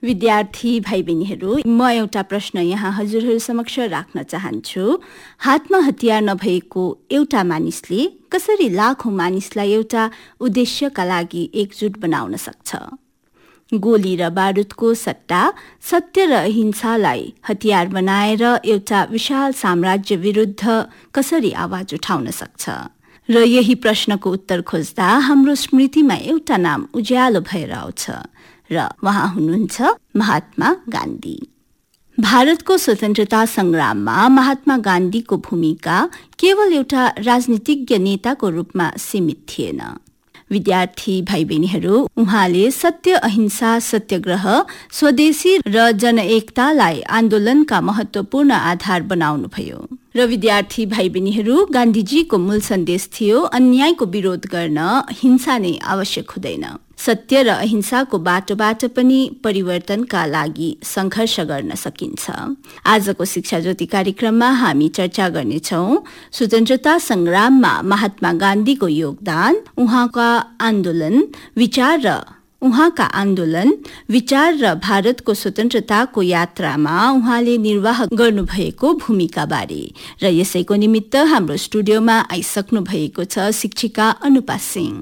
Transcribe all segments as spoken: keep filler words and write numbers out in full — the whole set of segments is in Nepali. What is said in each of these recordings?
विद्यार्थी भाइ बहिनीहरू, म एउटा प्रश्न यहाँ हजुरहरू समक्ष राख्न चाहन्छु। हातमा हतियार नभएको एउटा मानिसले कसरी लाखौं मानिसलाई एउटा उद्देश्यका लागि एकजुट बनाउन सक्छ? गोली र बारुदको सट्टा सत्य र अहिंसालाई हतियार बनाएर एउटा विशाल साम्राज्य विरुद्ध कसरी आवाज उठाउन सक्छ? र यही प्रश्नको उत्तर खोज्दा हाम्रो स्मृतिमा एउटा नाम उज्यालो भएर आउँछ र उहाँ हुनुहुन्छ महात्मा गान्धी। भारतको स्वतन्त्रता संग्राममा महात्मा गान्धीको भूमिका केवल एउटा राजनीतिज्ञ नेताको रूपमा सीमित थिएन। विद्यार्थी भाइ बहिनीहरू, उहाँले सत्य, अहिंसा, सत्याग्रह, स्वदेशी र जनएकतालाई आन्दोलनका महत्वपूर्ण आधार बनाउनुभयो। र विद्यार्थी भाइ बहिनीहरू, गान्धीजीको मूल सन्देश थियो अन्यायको विरोध गर्न हिंसा नै आवश्यक हुँदैन। सत्य र अहिंसाको बाटोबाट पनि परिवर्तनका लागि सङ्घर्ष गर्न सकिन्छ। आजको शिक्षा ज्योति कार्यक्रममा हामी चर्चा गर्नेछौँ स्वतन्त्रता संग्राममा महात्मा गान्धीको योगदान, उहाँका आन्दोलन विचार र उहाँका आन्दोलन विचार र भारतको स्वतन्त्रताको यात्रामा उहाँले निर्वाह गर्नुभएको भूमिका बारे। र यसैको निमित्त हाम्रो स्टुडियोमा आइसक्नु भएको छ शिक्षिका अनुपा सिंह।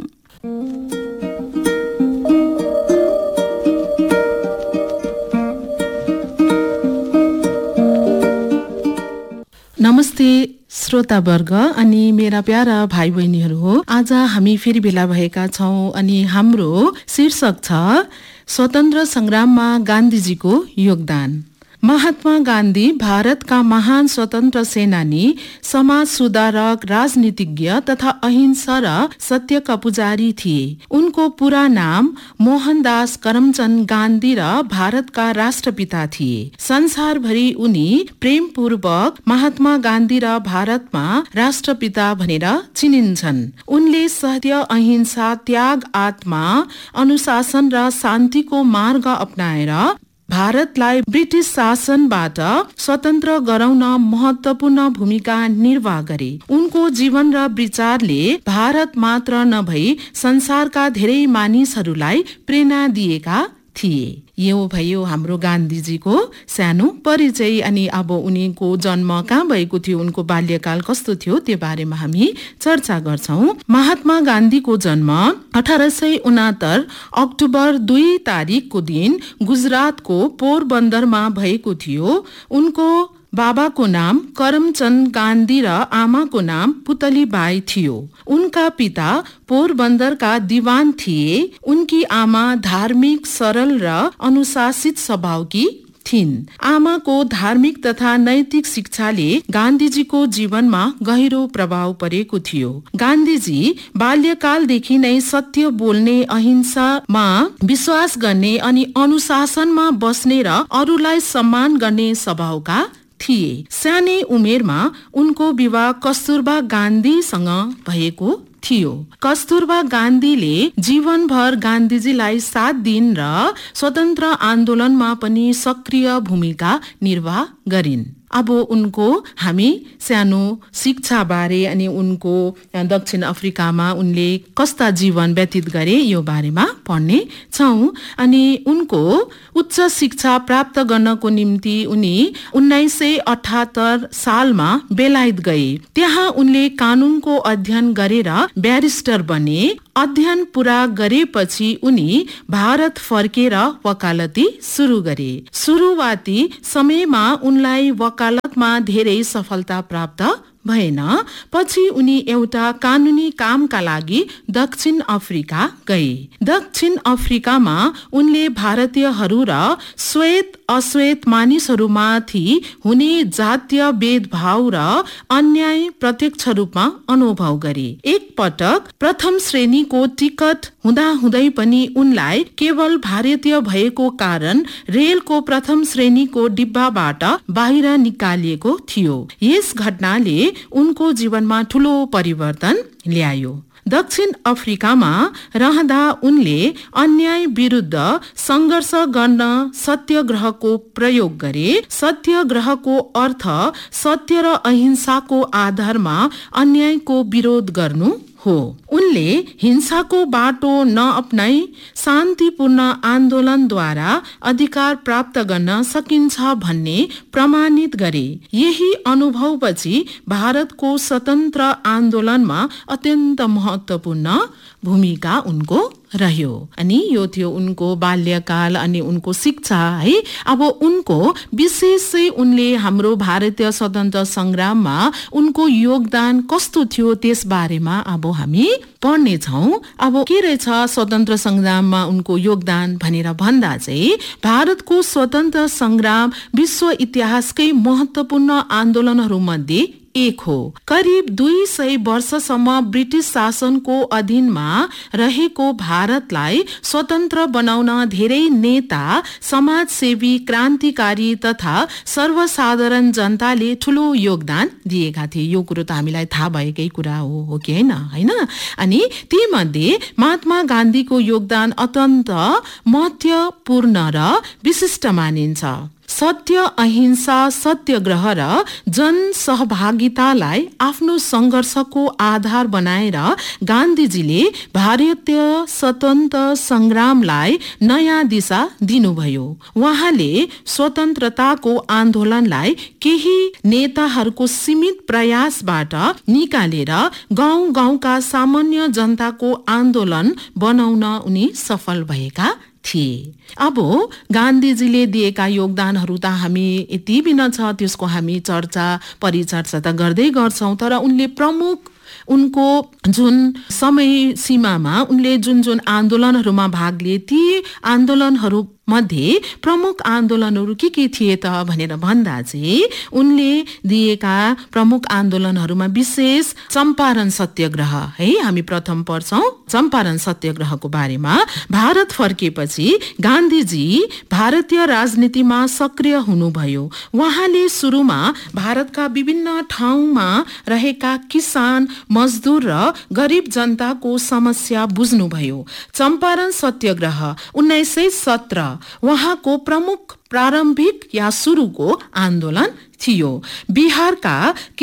नमस्ते श्रोतावर्ग अनि मेरा प्यारा भाइ बहिनीहरू हो। आज हामी फेरि भेला भएका छौँ अनि हाम्रो शीर्षक छ स्वतन्त्र संग्राममा गान्धीजीको योगदान। महात्मा गान्धी भारतका महान स्वतन्त्र सेनानी, समाज सुधारक, राजनीतिज्ञ तथा अहिंसा र सत्यका पुजारी थिए। उनको पूरा नाम मोहनदास करमचन्द गान्धी र भारतका राष्ट्रपिता थिए। संसारभरि उनी प्रेमपूर्वक महात्मा गान्धी र भारतमा राष्ट्रपिता भनेर चिनिन्छन्। उनले सत्य, अहिंसा, त्याग, आत्मा, अनुशासन र शान्तिको मार्ग अपनाएर भारतलाई ब्रिटिस शासनबाट स्वतन्त्र गराउन महत्वपूर्ण भूमिका निर्वाह गरे। उनको जीवन र विचारले भारत मात्र नभई संसारका धेरै मानिसहरूलाई प्रेरणा दिएका थिए। यो भयो हाम्रो गान्धीजीको सानो परिचय। अनि अब उनीको जन्म कहाँ भएको थियो, उनको बाल्यकाल कस्तो थियो, त्यो बारेमा हामी चर्चा गर्छौं। महात्मा गान्धीको जन्म अठार सय उनात्तर अक्टोबर दुई तारिकको दिन गुजरातको पोरबन्दरमा भएको थियो। उनको बाबाको नाम करमचन्द गान्धी र आमाको नाम पुतलीबाई थियो। उनका पिता पोरबन्दरका दिवान थिए। उनकी आमा धार्मिक, सरल र अनुशासित स्वभावकी थिइन्। आमाको धार्मिक तथा नैतिक शिक्षाले गान्धीजीको जीवनमा गहिरो प्रभाव परेको थियो। गान्धीजी बाल्यकालदेखि नै सत्य बोल्ने, अहिंसामा विश्वास गर्ने अनि अनुशासनमा बस्ने र अरूलाई सम्मान गर्ने स्वभावका थिए। सानै उमेरमा उनको विवाह कस्तुरबा गान्धीसँग भएको थियो। कस्तुरबा गान्धीले जीवनभर गान्धीजीलाई साथ दिन र स्वतन्त्र आन्दोलनमा पनि सक्रिय भूमिका निर्वाह गरिन्। अब उनको हामी सानो शिक्षा बारे अनि उनको दक्षिण अफ्रिकामा उनले कस्ता जीवन व्यतीत गरे यो बारेमा पढ्ने छौँ। अनि उनको उच्च शिक्षा प्राप्त गर्नको निम्ति उनी उन्नाइस सय अठहत्तर सालमा बेलायत गए। त्यहाँ उनले कानुनको अध्ययन गरेर ब्यारिस्टर बने। अध्ययन पूरा गरेपछि उनी भारत फर्केर वकालती सुरु गरे। सुरुवाती समयमा उनलाई वकालतमा धेरै सफलता प्राप्त भएन। पछि उनी एउटा कानुनी कामका लागि दक्षिण अफ्रिका गए। दक्षिण अफ्रिकामा उनले भारतीयहरू र श्वेत अश्वेत मानिसहरूमाथि हुने जातीय भेदभाव र अन्याय प्रत्यक्ष रूपमा अनुभव गरे। एक पटक प्रथम श्रेणीको टिकट हुँदाहुँदै पनि उनलाई केवल भारतीय भएको कारण रेलको प्रथम श्रेणीको डिब्बाबाट बाहिर निकालिएको थियो। यस घटनाले उनको जीवनमा ठूलो परिवर्तन ल्यायो। दक्षिण अफ्रिकामा रहँदा उनले अन्याय विरुद्ध सङ्घर्ष गर्न सत्याग्रहको प्रयोग गरे। सत्याग्रहको अर्थ सत्य र अहिंसाको आधारमा अन्यायको विरोध गर्नु हो। उनले हिंसाको बाटो नअपनाई शान्तिपूर्ण आन्दोलनद्वारा अधिकार प्राप्त गर्न सकिन्छ भन्ने प्रमाणित गरे। यही अनुभवपछि भारतको स्वतन्त्र आन्दोलनमा अत्यन्त महत्त्वपूर्ण भूमिका उनको रह्यो। अनि यो थियो उनको बाल्यकाल अनि उनको शिक्षा है। अब उनको विशेष चाहिँ उनले हाम्रो भारतीय स्वतन्त्र संग्राममा उनको योगदान कस्तो थियो त्यस बारेमा अब हामी पढ्ने छौं। अब के रहेछ स्वतन्त्र संग्राममा उनको योगदान भनेर भन्दा चाहिँ भारतको स्वतन्त्र संग्राम विश्व इतिहासकै महत्त्वपूर्ण आन्दोलनहरू मध्ये एक हो। करिब दुई सय वर्षसम्म ब्रिटिस शासनको अधीनमा रहेको भारतलाई स्वतन्त्र बनाउन धेरै नेता, समाजसेवी, क्रान्तिकारी तथा सर्वसाधारण जनताले ठूलो योगदान दिएका थिए। यो कुरो त हामीलाई थाहा भएकै कुरा हो हो कि हैन हैन अनि ती मध्ये महात्मा गान्धीको योगदान अत्यन्त महत्त्वपूर्ण र विशिष्ट मानिन्छ। सत्य, अहिंसा, सत्याग्रह र जनसहभागितालाई आफ्नो संघर्षको आधार बनाएर गान्धीजीले भारतीय स्वतन्त्र संग्रामलाई नयाँ दिशा दिनुभयो। उहाँले स्वतन्त्रताको आन्दोलनलाई केही नेताहरूको सीमित प्रयासबाट निकालेर गाउँ गाउँका सामान्य जनताको आन्दोलन बनाउन उनी सफल भएका थिए। अब गान्धीजीले दिएका योगदानहरू त हामी यति बिना छ त्यसको हामी चर्चा परिचर्चा त गर्दै गर्छौं, तर उनले प्रमुख उनको जुन समय सीमामा उनले जुन जुन आन्दोलनहरूमा भाग लिए ती आन्दोलनहरू मध्ये प्रमुख आन्दोलनहरू के के थिए त भनेर भन्दा चाहिँ उनले दिएका प्रमुख आन्दोलनहरूमा विशेष चम्पारण सत्याग्रह है हामी प्रथम पढ्छौं। चम्पारण सत्याग्रहको बारेमा भारत फर्केपछि गान्धीजी भारतीय राजनीतिमा सक्रिय हुनुभयो। उहाँले सुरुमा भारतका विभिन्न ठाउँमा रहेका किसान, मजदुर र गरिब जनताको समस्या बुझ्नुभयो। चम्पारण सत्याग्रह उन्नाइस सय सत्र उहाँको प्रमुख प्रारम्भिक या सुरुको आन्दोलन थियो। बिहारका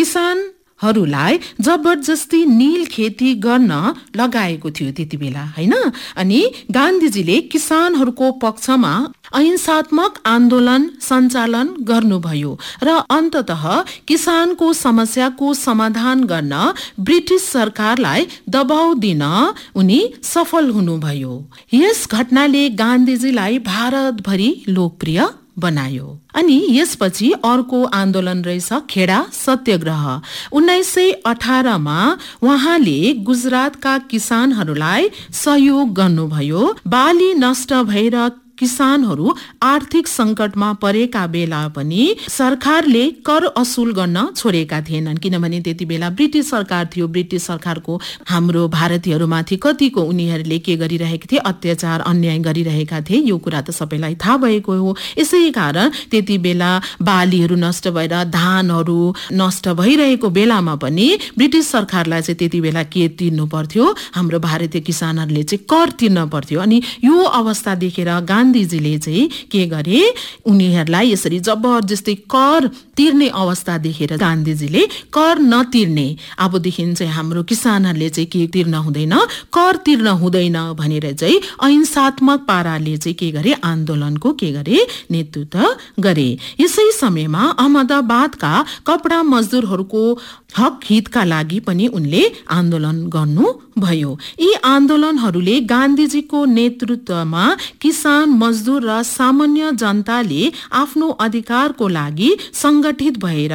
किसानहरूलाई जबरजस्ती नील खेती गर्न लगाएको थियो त्यति बेला हैन। अनि गान्धीजीले किसानहरूको पक्षमा अहिंसात्मक आन्दोलन सञ्चालन गर्नुभयो र अन्ततः किसानको समस्याको समाधान गर्न ब्रिटिस सरकारलाई दबाउ दिन उनी सफल हुनुभयो। यस घटनाले गान्धीजीलाई भारतभरि लोकप्रिय बनायो। अनि यसपछि अर्को आन्दोलन रहेछ खेडा सत्याग्रह। उन्नाइस सय अठारमा उहाँले गुजरातका किसानहरूलाई सहयोग गर्नुभयो। बाली नष्ट भएर किसानहरू आर्थिक संकटमा परेका बेला पनि सरकारले कर असुल गर्न छोडेका थिएनन्, किनभने त्यति बेला ब्रिटिस सरकार थियो। ब्रिटिस सरकारको हाम्रो भारतीयहरूमाथि कतिको उनीहरूले के गरिरहेका थिए, अत्याचार अन्याय गरिरहेका थिए। यो कुरा त सबैलाई थाहा भएको हो। यसै कारण त्यति बेला बालीहरू नष्ट भएर धानहरू नष्ट भइरहेको बेलामा पनि ब्रिटिस सरकारलाई चाहिँ त्यति बेला के तिर्नु पर्थ्यो, हाम्रो भारतीय किसानहरूले चाहिँ कर तिर्न पर्थ्यो। अनि यो अवस्था देखेर गान्धीजीले चाहिँ के गरे, उनीहरूलाई यसरी जबरजस्ती कर तिर्ने अवस्था देखेर गान्धीजीले कर नतिर्ने, अबदेखि चाहिँ हाम्रो किसानहरूले चाहिँ के तिर्न हुँदैन, कर तिर्न हुँदैन भनेर चाहिँ अहिंसात्मक पाराले चाहिँ के गरे, आन्दोलनको के गरे, नेतृत्व गरे। यसै समयमा अहमदाबादका कपडा मजदुरहरूको हक हितका लागि पनि उनले आन्दोलन गर्नु भयो। यी आन्दोलनहरूले गान्धीजीको नेतृत्वमा किसान, मजदुर र सामान्य जनताले आफ्नो अधिकारको लागि संगठित भएर